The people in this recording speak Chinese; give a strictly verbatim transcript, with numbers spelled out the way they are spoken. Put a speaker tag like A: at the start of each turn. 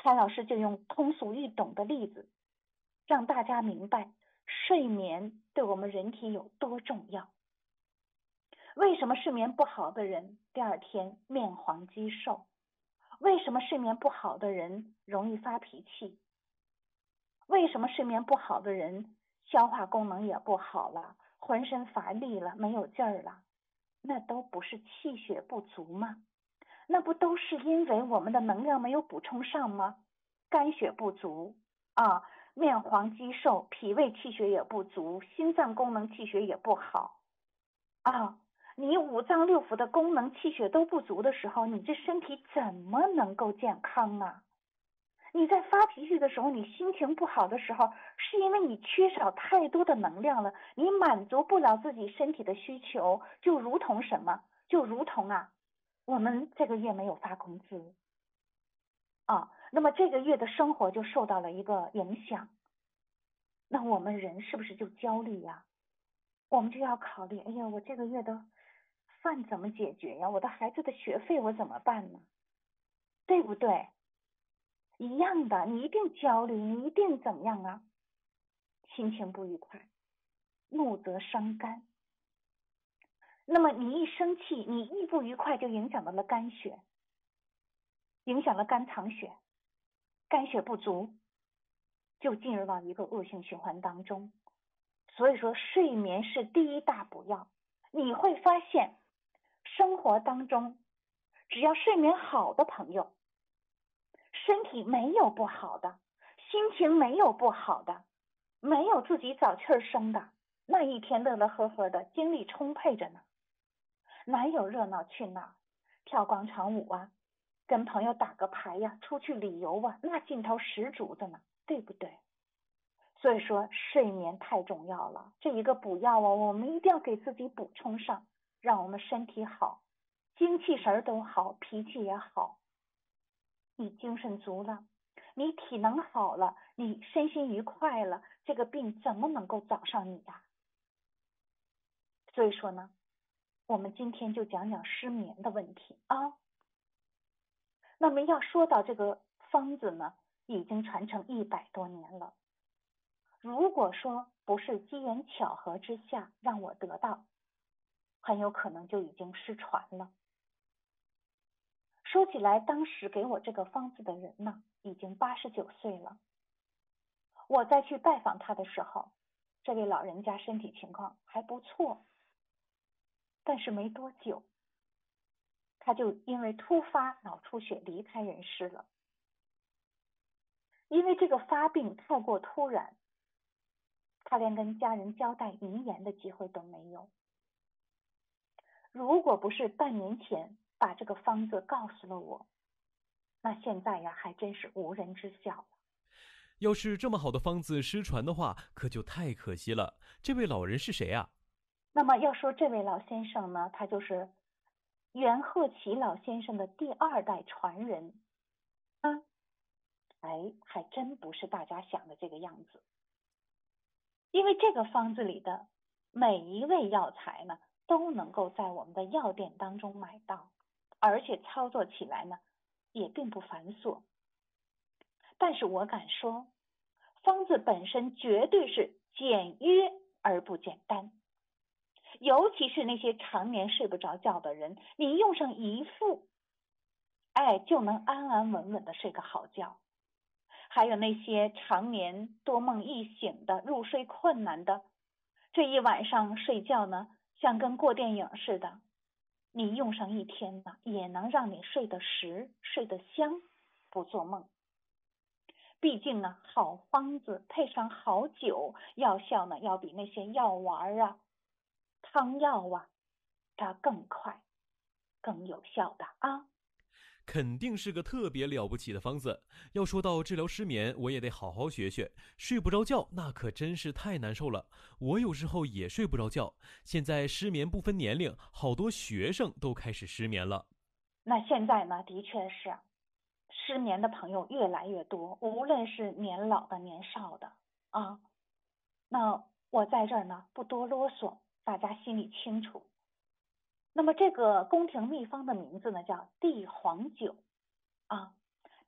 A: 潘老师就用通俗易懂的例子，让大家明白睡眠对我们人体有多重要。为什么睡眠不好的人第二天面黄肌瘦？为什么睡眠不好的人容易发脾气？为什么睡眠不好的人消化功能也不好了，浑身乏力了，没有劲儿了？那都不是气血不足吗？那不都是因为我们的能量没有补充上吗？肝血不足啊，面黄肌瘦，脾胃气血也不足，心脏功能气血也不好啊。你五脏六腑的功能气血都不足的时候，你这身体怎么能够健康啊？你在发脾气的时候，你心情不好的时候，是因为你缺少太多的能量了，你满足不了自己身体的需求，就如同什么？就如同啊，我们这个月没有发工资啊，那么这个月的生活就受到了一个影响，那我们人是不是就焦虑呀？我们就要考虑，哎呀，我这个月的饭怎么解决呀？我的孩子的学费我怎么办呢？对不对？一样的，你一定焦虑，你一定怎么样啊？心情不愉快，怒则伤肝。那么你一生气，你一不愉快就影响到了肝血，影响了肝藏血，肝血不足，就进入到一个恶性循环当中。所以说睡眠是第一大补药。你会发现生活当中只要睡眠好的朋友，身体没有不好的，心情没有不好的，没有自己早气儿生的，那一天乐乐呵呵的，精力充沛着呢。哪有热闹去哪，跳广场舞啊，跟朋友打个牌呀，出去旅游啊，那劲头十足的呢，对不对？所以说睡眠太重要了，这一个补药哦，我们一定要给自己补充上，让我们身体好，精气神都好，脾气也好。你精神足了，你体能好了，你身心愉快了，这个病怎么能够找上你呀？所以说呢，我们今天就讲讲失眠的问题啊。那么要说到这个方子呢，已经传承一百多年了。如果说不是机缘巧合之下让我得到，很有可能就已经失传了。说起来，当时给我这个方子的人呢，已经八十九岁了。我再去拜访他的时候，这位老人家身体情况还不错，但是没多久，他就因为突发脑出血离开人世了。因为这个发病太过突然，他连跟家人交代遗言的机会都没有。如果不是半年前把这个方子告诉了我，那现在呀还真是无人知晓了。
B: 要是这么好的方子失传的话，可就太可惜了。这位老人是谁啊？
A: 那么要说这位老先生呢，他就是袁鹤岐老先生的第二代传人。嗯，哎，还真不是大家想的这个样子。因为这个方子里的每一味药材呢，都能够在我们的药店当中买到，而且操作起来呢，也并不繁琐。但是我敢说，方子本身绝对是简约而不简单。尤其是那些常年睡不着觉的人，你用上一副，哎，就能安安稳稳的睡个好觉。还有那些常年多梦易醒的、入睡困难的，这一晚上睡觉呢，像跟过电影似的，你用上一天呢，也能让你睡得实、睡得香，不做梦。毕竟呢，好方子配上好酒，药效呢要比那些药丸啊、汤药啊，它更快、更有效的啊。
B: 肯定是个特别了不起的方子。要说到治疗失眠，我也得好好学学。睡不着觉，那可真是太难受了。我有时候也睡不着觉。现在失眠不分年龄，好多学生都开始失眠了。
A: 那现在呢，的确是失眠的朋友越来越多，无论是年老的、年少的啊。那我在这儿呢，不多啰嗦，大家心里清楚。那么这个宫廷秘方的名字呢，叫地黄酒啊。